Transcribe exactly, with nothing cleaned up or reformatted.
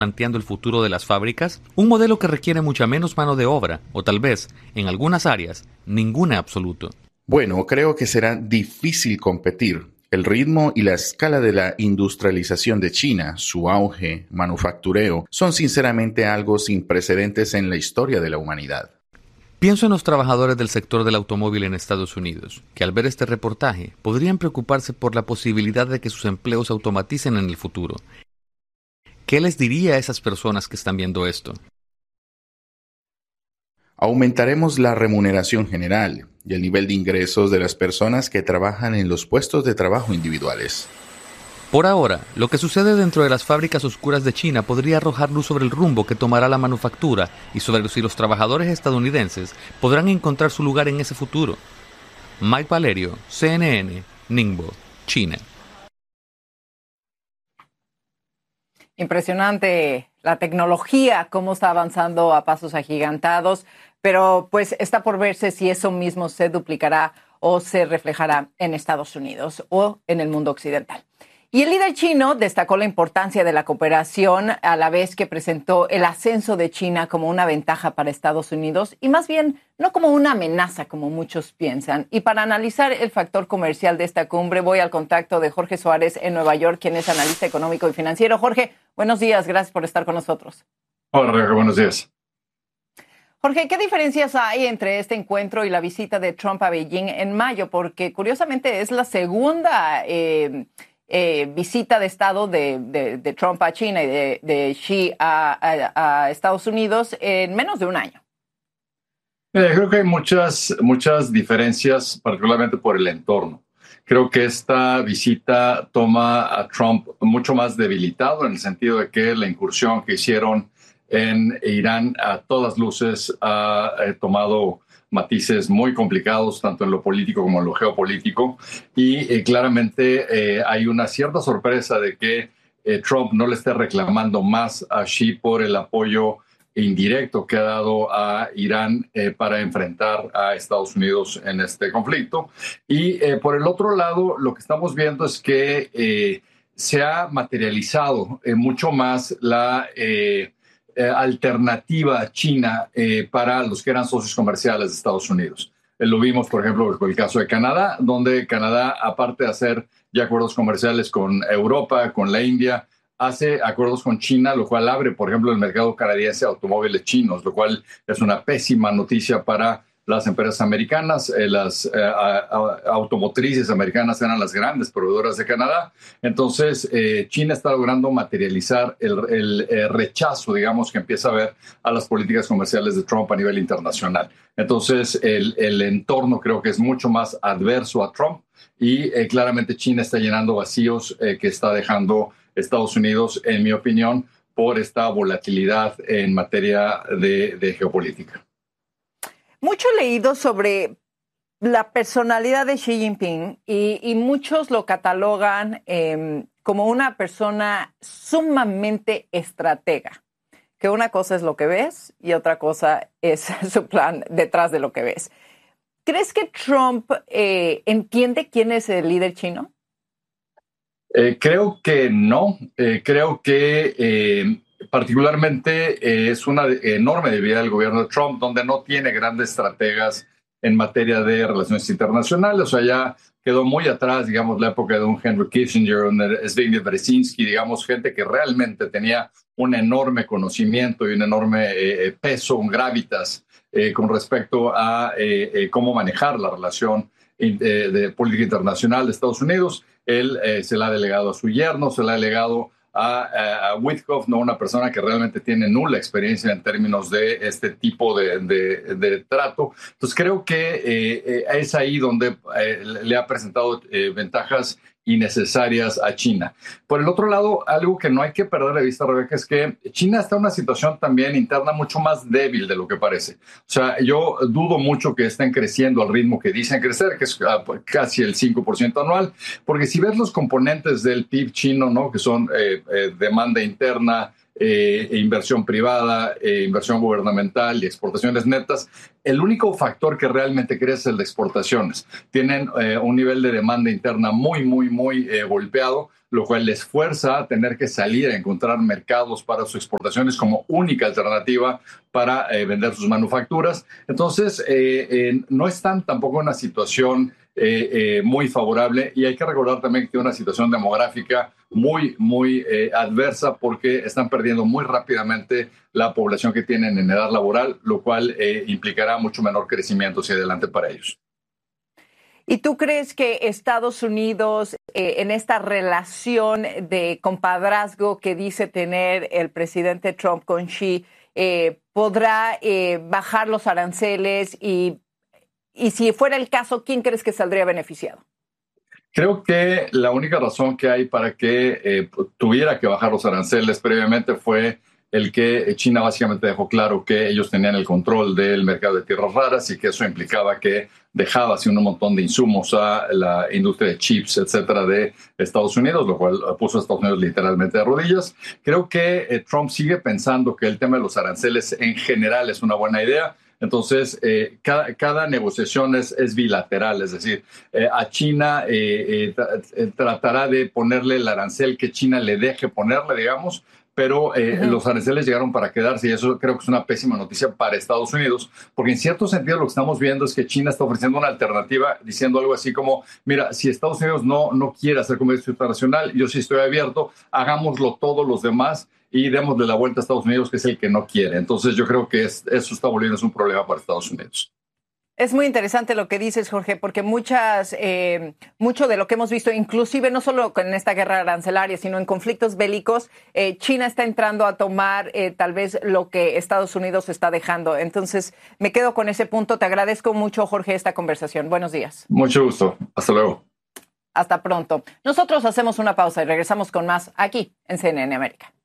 planteando el futuro de las fábricas? Un modelo que requiere mucha menos mano de obra, o tal vez, en algunas áreas, ninguna absoluto. Bueno, creo que será difícil competir. El ritmo y la escala de la industrialización de China, su auge, manufactureo, son sinceramente algo sin precedentes en la historia de la humanidad. Pienso en los trabajadores del sector del automóvil en Estados Unidos, que al ver este reportaje podrían preocuparse por la posibilidad de que sus empleos se automaticen en el futuro. ¿Qué les diría a esas personas que están viendo esto? Aumentaremos la remuneración general y el nivel de ingresos de las personas que trabajan en los puestos de trabajo individuales. Por ahora, lo que sucede dentro de las fábricas oscuras de China podría arrojar luz sobre el rumbo que tomará la manufactura y sobre si los trabajadores estadounidenses podrán encontrar su lugar en ese futuro. Mike Valerio, C N N, Ningbo, China. Impresionante la tecnología, cómo está avanzando a pasos agigantados, pero pues está por verse si eso mismo se duplicará o se reflejará en Estados Unidos o en el mundo occidental. Y el líder chino destacó la importancia de la cooperación a la vez que presentó el ascenso de China como una ventaja para Estados Unidos y más bien no como una amenaza como muchos piensan. Y para analizar el factor comercial de esta cumbre voy al contacto de Jorge Suárez en Nueva York, quien es analista económico y financiero. Jorge, buenos días, gracias por estar con nosotros. Hola, Rebeca, buenos días. Jorge, ¿qué diferencias hay entre este encuentro y la visita de Trump a Beijing en mayo? Porque curiosamente es la segunda eh, Eh, visita de Estado de, de, de Trump a China y de, de Xi a, a, a Estados Unidos en menos de un año. Eh, creo que hay muchas, muchas diferencias, particularmente por el entorno. Creo que esta visita toma a Trump mucho más debilitado en el sentido de que la incursión que hicieron en Irán a todas luces ha eh, tomado matices muy complicados, tanto en lo político como en lo geopolítico, y eh, claramente eh, hay una cierta sorpresa de que eh, Trump no le esté reclamando más a Xi por el apoyo indirecto que ha dado a Irán eh, para enfrentar a Estados Unidos en este conflicto. Y eh, por el otro lado, lo que estamos viendo es que eh, se ha materializado eh, mucho más la Eh, Eh, alternativa china eh, para los que eran socios comerciales de Estados Unidos. Eh, lo vimos, por ejemplo, con el caso de Canadá, donde Canadá, aparte de hacer ya acuerdos comerciales con Europa, con la India, hace acuerdos con China, lo cual abre, por ejemplo, el mercado canadiense a automóviles chinos, lo cual es una pésima noticia para las empresas americanas. Eh, las eh, a, a, automotrices americanas eran las grandes proveedoras de Canadá. Entonces, eh, China está logrando materializar el, el eh, rechazo, digamos, que empieza a haber a las políticas comerciales de Trump a nivel internacional. Entonces, el, el entorno creo que es mucho más adverso a Trump y eh, claramente China está llenando vacíos eh, que está dejando Estados Unidos, en mi opinión, por esta volatilidad en materia de, de geopolítica. Mucho leído sobre la personalidad de Xi Jinping y, y muchos lo catalogan eh, como una persona sumamente estratega, que una cosa es lo que ves y otra cosa es su plan detrás de lo que ves. ¿Crees que Trump eh, entiende quién es el líder chino? Eh, creo que no. Eh, creo que eh, particularmente eh, es una enorme debilidad del gobierno de Trump, donde no tiene grandes estrategas en materia de relaciones internacionales. O sea, ya quedó muy atrás, digamos, la época de un Henry Kissinger, un Zbigniew Brzezinski, digamos, gente que realmente tenía un enorme conocimiento y un enorme eh, peso, un gravitas eh, con respecto a eh, eh, cómo manejar la relación eh, de política internacional de Estados Unidos. Él eh, se la ha delegado a su yerno, se la ha delegado a, a, a Witkoff, ¿no? Una persona que realmente tiene nula experiencia en términos de este tipo de, de, de trato. Entonces creo que eh, eh, es ahí donde eh, le ha presentado eh, ventajas innecesarias a China. Por el otro lado, algo que no hay que perder de vista, Rebeca, es que China está en una situación también interna mucho más débil de lo que parece. O sea, yo dudo mucho que estén creciendo al ritmo que dicen crecer, que es casi el cinco por ciento anual, porque si ves los componentes del P I B chino, ¿no? Que son eh, eh, demanda interna, eh, inversión privada, eh, inversión gubernamental y exportaciones netas. El único factor que realmente crece es el de exportaciones. Tienen eh, un nivel de demanda interna muy, muy, muy eh, golpeado, lo cual les fuerza a tener que salir a encontrar mercados para sus exportaciones como única alternativa para eh, vender sus manufacturas. Entonces, eh, eh, no están tampoco en una situación eh, eh, muy favorable, y hay que recordar también que tiene una situación demográfica muy, muy eh, adversa, porque están perdiendo muy rápidamente la población que tienen en edad laboral, lo cual eh, implicará mucho menor crecimiento hacia adelante para ellos. ¿Y tú crees que Estados Unidos, eh, en esta relación de compadrazgo que dice tener el presidente Trump con Xi, eh, podrá eh, bajar los aranceles? Y, y si fuera el caso, ¿quién crees que saldría beneficiado? Creo que la única razón que hay para que eh, tuviera que bajar los aranceles previamente fue el que China básicamente dejó claro que ellos tenían el control del mercado de tierras raras, y que eso implicaba que dejaba así un montón de insumos a la industria de chips, etcétera, de Estados Unidos, lo cual puso a Estados Unidos literalmente de rodillas. Creo que eh, Trump sigue pensando que el tema de los aranceles en general es una buena idea. Entonces, eh, cada, cada negociación es, es bilateral, es decir, eh, a China eh, eh, tra- tratará de ponerle el arancel que China le deje ponerle, digamos, pero eh, uh-huh. los aranceles llegaron para quedarse, y eso creo que es una pésima noticia para Estados Unidos, porque en cierto sentido lo que estamos viendo es que China está ofreciendo una alternativa, diciendo algo así como, mira, si Estados Unidos no, no quiere hacer comercio internacional, yo sí estoy abierto, hagámoslo todos los demás y démosle la vuelta a Estados Unidos, que es el que no quiere. Entonces yo creo que es, eso está volviendo un problema para Estados Unidos. Es muy interesante lo que dices, Jorge, porque muchas, eh, mucho de lo que hemos visto, inclusive no solo en esta guerra arancelaria, sino en conflictos bélicos, eh, China está entrando a tomar eh, tal vez lo que Estados Unidos está dejando. Entonces, me quedo con ese punto. Te agradezco mucho, Jorge, esta conversación. Buenos días. Mucho gusto. Hasta luego. Hasta pronto. Nosotros hacemos una pausa y regresamos con más aquí en C N N América.